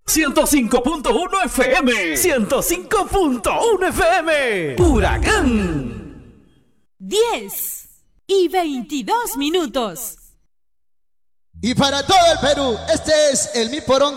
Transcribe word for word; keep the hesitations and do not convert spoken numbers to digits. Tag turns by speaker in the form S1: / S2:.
S1: ciento cinco punto uno F M. ciento cinco punto uno F M. Huracán.
S2: diez y veintidós minutos.
S3: Y para todo el Perú, este es el Mi Porongo.